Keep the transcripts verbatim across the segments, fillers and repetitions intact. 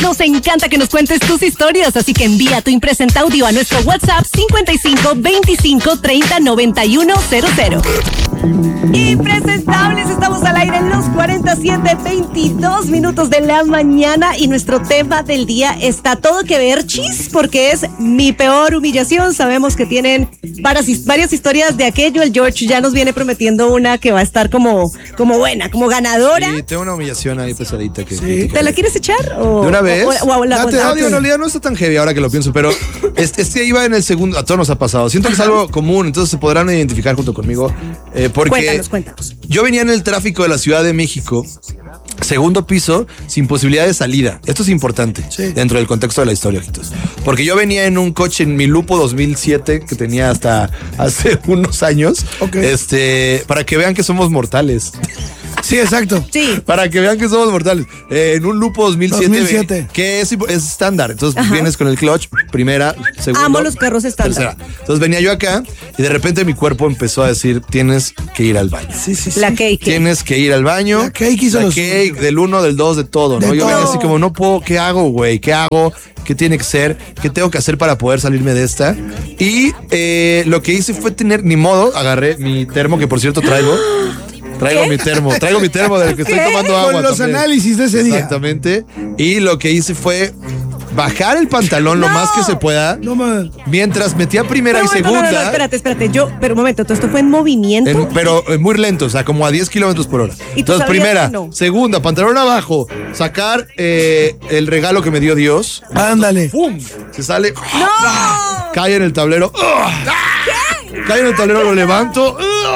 Nos encanta que nos cuentes tus historias, así que envía tu impresenta audio a nuestro WhatsApp cincuenta y cinco veinticinco treinta noventa y uno cero cero. Impresentables, estamos al aire en los cuarenta y siete, veintidós minutos de la mañana y nuestro tema del día está todo que ver, chis, porque es mi peor humillación. Sabemos que tienen varias, varias historias de aquello. El George ya nos viene prometiendo una que va a estar como, como buena, como ganadora. Sí, tengo una humillación ahí pesadita. Que, ¿Sí? que, que ¿Te la quieres echar? O, ¿de una vez? O, o, o la, no, te, o, no, digo, en realidad no está tan heavy ahora que lo pienso, pero es, es que iba en el segundo, a todos nos ha pasado. Siento que es algo común, entonces se podrán identificar junto conmigo. Eh, porque cuéntanos, cuéntanos. Yo venía en el tráfico de la Ciudad de México, segundo piso, sin posibilidad de salida. Esto es importante, sí, dentro del contexto de la historia, ojitos. Porque yo venía en un coche en mi Lupo dos mil siete, que tenía hasta hace unos años, okay, este, para que vean que somos mortales. Sí, exacto. Sí. Para que vean que somos mortales. Eh, en un Lupo dos mil siete, dos mil siete. Que es, es estándar. Entonces, ajá, vienes con el clutch, primera, segunda. Amo los carros estándar. Tercera. Entonces venía yo acá y de repente mi cuerpo empezó a decir, tienes que ir al baño. Sí, sí, sí. La cake. Tienes que ir al baño. La cake hizo La los... cake, del uno, del dos, de todo, ¿no? De yo todo. venía así como, no puedo, ¿qué hago, güey? ¿Qué hago? ¿Qué tiene que ser? ¿Qué tengo que hacer para poder salirme de esta? Y eh, lo que hice fue tener, ni modo, agarré mi termo, que por cierto traigo. Traigo ¿Qué? mi termo, traigo mi termo del que ¿Qué? estoy tomando agua. Con los también. Análisis de ese día. Exactamente. Y lo que hice fue bajar el pantalón no, lo más que se pueda. No, man. Mientras metía primera no, y no, segunda. No, no, no, espérate, espérate. Yo, pero un momento, todo esto fue en movimiento. En, pero eh, muy lento, o sea, como a diez kilómetros por hora. Entonces, primera, no? segunda, pantalón abajo, sacar eh, el regalo que me dio Dios. Ándale. ¡Pum! Se sale. ¡No! Cae en el tablero. ¿Qué? Cae en el tablero, lo levanto.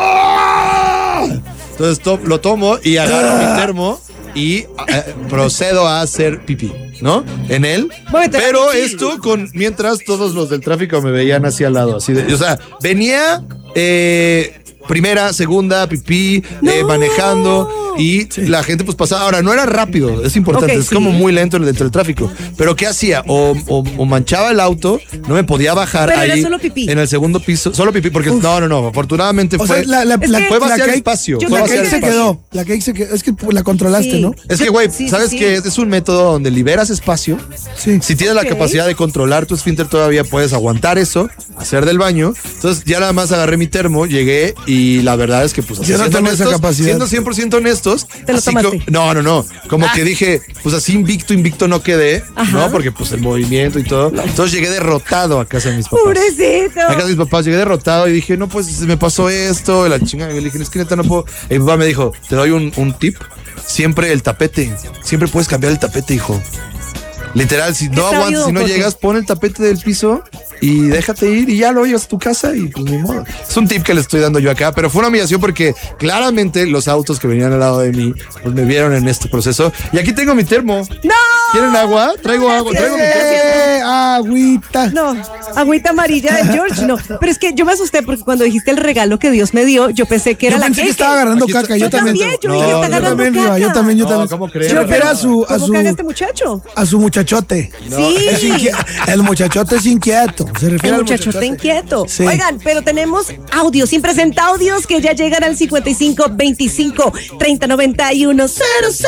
Entonces to lo tomo y agarro ah. mi termo y eh, procedo a hacer pipí, ¿no? En él. Pero esto con mientras todos los del tráfico me veían hacia al lado, así de, o sea, venía eh, primera, segunda, pipí, no. eh, manejando y sí, la gente pues pasaba. Ahora, no era rápido, es importante, okay, es sí, como muy lento dentro del tráfico. Pero ¿qué hacía? O, o, o manchaba el auto, no me podía bajar. Pero ahí era solo pipí. En el segundo piso, solo pipí, porque Uf. no, no, no, afortunadamente o fue, sea, la, la, la, fue vaciar el espacio. Yo, fue la vaciar cake se espacio. quedó, la cake se quedó, es que la controlaste, sí, ¿no? Es que, güey, sí, ¿sabes sí, qué? Es un método donde liberas espacio. Sí. Si tienes okay. la capacidad de controlar tu esfínter, todavía puedes aguantar eso, hacer del baño. Entonces, ya nada más agarré mi termo, llegué y la verdad es que, pues, así, yo no siendo, honestos, esa capacidad. siendo cien por ciento honestos, ¿te lo así tomaste? Co- no, no, no. Como ah. que dije, pues así invicto, invicto no quedé, ajá, ¿no? Porque, pues, el movimiento y todo. Entonces, llegué derrotado a casa de mis papás. ¡Pobrecito! A casa de mis papás, llegué derrotado y dije, no, pues, me pasó esto, la chingada. Y le dije, es que neta no puedo. Y mi papá me dijo, te doy un, un tip. Siempre el tapete. Siempre puedes cambiar el tapete, hijo. Literal, si no aguantas, si no llegas, pon el tapete del piso y déjate ir y ya lo llevas a tu casa y pues ni modo. Es un tip que le estoy dando yo acá, pero fue una humillación porque claramente los autos que venían al lado de mí pues me vieron en este proceso. Y aquí tengo mi termo. ¡No! ¿Quieren agua? Traigo agua, traigo mi termo. Agüita. No, agüita amarilla de George, no. Pero es que yo me asusté porque cuando dijiste el regalo que Dios me dio, yo pensé que era yo la pensé que estaba agarrando Aquí caca, está, yo también. también yo no, dije, está yo agarrando también, caca. yo también, yo también. No, ¿cómo crees? Se refiere a su, a ¿Cómo su, caga este muchacho? A su muchachote. No. Sí. Es inquie- el muchachote es inquieto. Se refiere El al muchachote muchachote inquieto. Sí. Oigan, pero tenemos audios, sin presenta audios que ya llegan al cincuenta y cinco veinticinco treinta noventa y uno cero cero.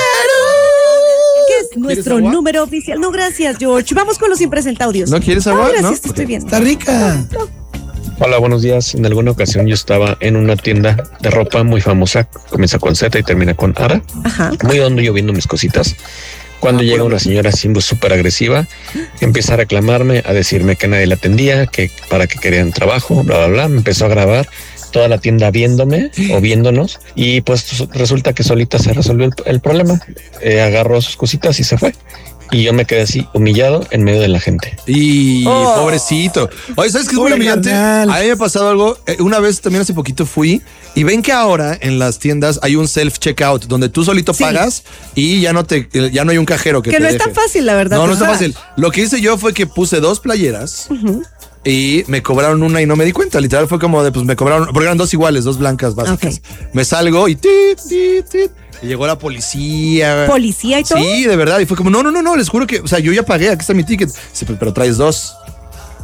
Que es nuestro número oficial. No, gracias, George. Vamos con los sin presenta audios. ¿No quieres agua? Ah, gracias, ¿no? estoy bien. Está rica. No. Hola, buenos días. En alguna ocasión yo estaba en una tienda de ropa muy famosa, comienza con Z y termina con Ara. Ajá. Muy hondo yo viendo mis cositas. Cuando llega una señora siendo súper agresiva, empieza a reclamarme, a decirme que nadie la atendía, que para qué querían trabajo, bla, bla, bla. Me empezó a grabar toda la tienda viéndome o viéndonos y pues resulta que solita se resolvió el, el problema. Eh, agarró sus cositas y se fue. Y yo me quedé así, humillado en medio de la gente. Y oh. pobrecito. Oye, ¿sabes qué es muy Pobre humillante? carnal. A mí me ha pasado algo. eh, Una vez también hace poquito fui y ven que ahora en las tiendas hay un self-checkout donde tú solito Sí. pagas y ya no te, ya no hay un cajero que, Que te no es deje. tan fácil, la verdad. No, no está Ajá. fácil. Lo que hice yo fue que puse dos playeras y me cobraron una y no me di cuenta. Literal fue como de, pues me cobraron, porque eran dos iguales, dos blancas básicas. Ok. Me salgo y tit, tit, tit. Y llegó la policía. ¿Policía y todo? Sí, de verdad. Y fue como, no, no, no, no, les juro que, o sea, yo ya pagué, aquí está mi ticket. Dice, pero traes dos.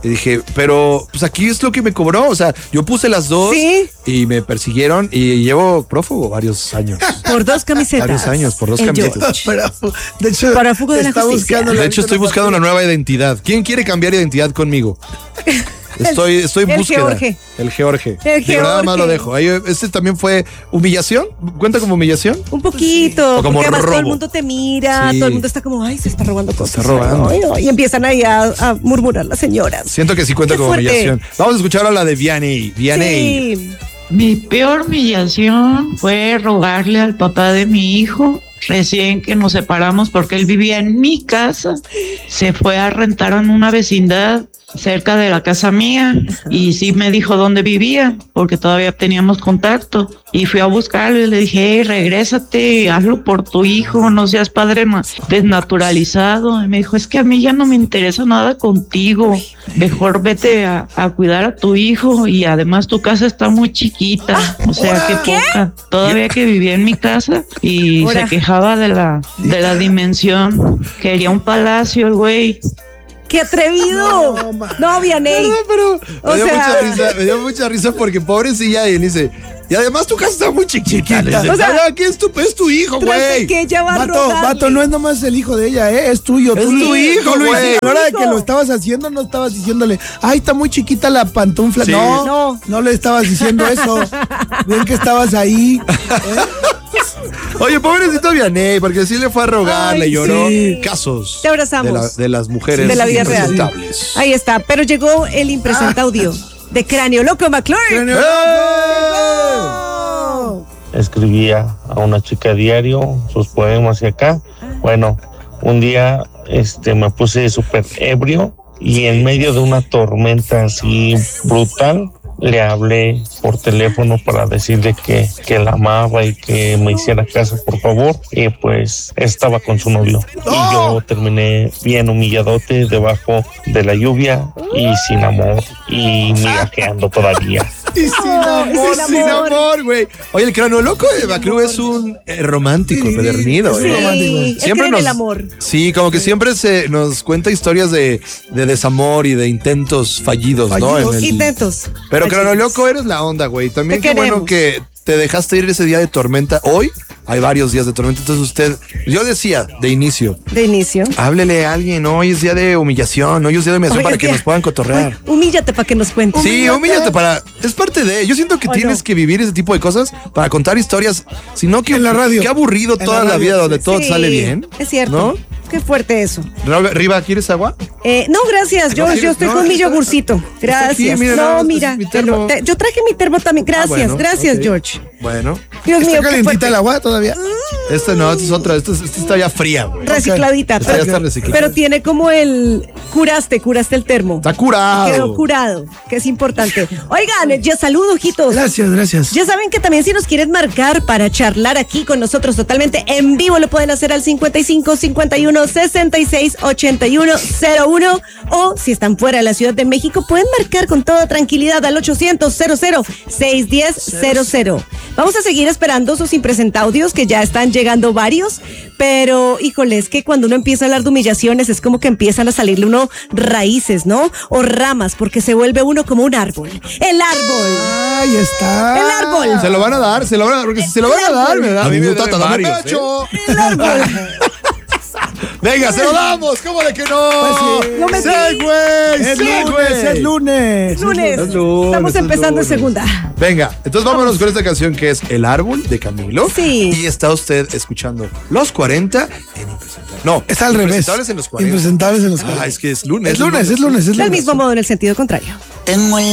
Y dije, pero pues aquí es lo que me cobró. O sea, yo puse las dos ¿Sí? y me persiguieron y llevo prófugo varios años. Por dos camisetas. Varios años, por dos El camisetas. George. Pero, de hecho, Para fugo de la está justicia. buscando la De hecho, estoy buscando una nueva identidad. ¿Quién quiere cambiar identidad conmigo? Estoy, estoy en el búsqueda. George. El George. El Digo, nada más George. lo dejo. Ahí, este también fue humillación. ¿Cuenta como humillación? Un poquito, O como porque además todo el robo. mundo te mira, Sí. todo el mundo está como, ay, se está robando cosas. está robando. Ay, ay, y empiezan ahí a, a murmurar las señoras. Siento que sí cuenta Qué como fuerte. humillación. Vamos a escuchar ahora la de Vianney. Vianney. Sí. Mi peor humillación fue rogarle al papá de mi hijo, recién que nos separamos porque él vivía en mi casa, se fue a rentar en una vecindad cerca de la casa mía y sí me dijo dónde vivía porque todavía teníamos contacto y fui a buscarlo y le dije, hey, regrésate, hazlo por tu hijo, no seas padre más desnaturalizado. Y me dijo, es que a mí ya no me interesa nada contigo, mejor vete a, a cuidar a tu hijo y además tu casa está muy chiquita, o sea, qué poca. Todavía que vivía en mi casa y Ahora. se quejaba de la, de la dimensión, quería un palacio el güey. ¡Qué atrevido! No, ma. No, Vianney. Perdón, pero O me dio, sea- mucha risa, me dio mucha risa porque pobrecilla y dice, y además tu casa está muy chiquita. Le dice, O sea, "Cabrón, ¿qué es tu, es tu hijo, Tras de güey? que ella va a Vato, rogarle. vato, no es nomás el hijo de ella, ¿eh? Es tuyo. Es tú, tu hijo, tú lo güey. hiciste. A la hora de Hijo. que lo estabas haciendo, no estabas diciéndole, ay, está muy chiquita la pantufla. Sí. No, No. no, no le estabas diciendo eso. Bien que estabas ahí. Oye, pobrecito Vianney, porque sí le fue a rogar, Ay, le lloró. sí. Casos Te abrazamos. De, la- de las mujeres De la vida real. impresentables. Ahí está, pero llegó el impresente audio de Cráneo Loco McClure. ¡Eh! Escribía a una chica a diario sus poemas y acá. Bueno, un día este me puse súper ebrio y en medio de una tormenta así brutal le hablé por teléfono para decirle que, que la amaba y que me hiciera caso, por favor. Y pues estaba con su novio. Y yo terminé bien humilladote debajo de la lluvia y sin amor y migajeando todavía. Y sin amor, sin sin amor. amor, güey. Oye, el cráneo loco de Bacru es un eh, romántico, Sí, empedernido, Sí, ¿eh? romántico. él Siempre cree en nos, el amor. Sí, como que siempre se nos cuenta historias de, de desamor y de intentos fallidos, ¿no? Fallidos. En el- Intentos. Pero Fallidos. cráneo loco eres la onda, güey. También Te qué bueno queremos. que te dejaste ir ese día de tormenta. Hoy hay varios días de tormenta, entonces usted, yo decía de inicio, De inicio. háblele a alguien, hoy es día de humillación, hoy es día de humillación Hoy para es que día- nos puedan cotorrear. Ay, humíllate para que nos cuentes. Sí, humíllate para. Es parte de. Yo siento que ¿O tienes no? que vivir ese tipo de cosas para contar historias. Sino que. En la radio. Qué aburrido En toda la la, radio, vida sí. donde todo te Sí, sale bien. Es cierto. ¿No? Qué fuerte eso. Riva, ¿quieres agua? Eh, no, gracias. Yo, No, yo estoy no, con mi está- yogurcito. Gracias. aquí, mira, no, este mira. es mi te lo- termo. te- yo traje mi termo también. Gracias, Ah, bueno, gracias, ok. George. Bueno. Dios mío, ¿Está qué calentita fuerte. el agua todavía? Esta no, esta es otra. Esta, es- esta está ya fría, güey. Recicladita. Esta ya pero, está reciclada. pero tiene como el curaste, curaste el termo. Está curado. Quedó curado, que es importante. Oigan, ya saludo, ojitos. Gracias, gracias. Ya saben que también si nos quieren marcar para charlar aquí con nosotros totalmente en vivo, lo pueden hacer al cincuenta y cinco, cincuenta y uno, sesenta y seis, ochenta y uno, cero uno, o si están fuera de la Ciudad de México, pueden marcar con toda tranquilidad al ochocientos, cero cero, seiscientos diez, cero cero. Vamos a seguir esperando sus impresentaudios, que ya están llegando varios, pero híjole, es que cuando uno empieza a hablar de humillaciones es como que empiezan a salirle uno raíces, ¿no? O ramas, porque se vuelve uno como un árbol. ¡El árbol! Ahí está. ¡El árbol! Se lo van a dar, se lo van a dar, porque si se lo van a dar, me da. A mí me gusta deben varios, ¡El árbol! Venga, se lo damos, ¿cómo de que no? Pues sí. No me Sí, di. güey, Es sí, lunes, güey. es lunes. Lunes. Es lunes, Estamos es empezando en lunes. segunda. Venga, entonces vámonos con esta canción que es El Árbol de Camilo. Sí. Y está usted escuchando Los cuarenta en Impresentable. No, Es al revés. Impresentables en los cuarenta. Impresentables en los Ah, cuarenta. es que es lunes. Es lunes, es lunes, es lunes. Del mismo modo en el sentido contrario. Tengo el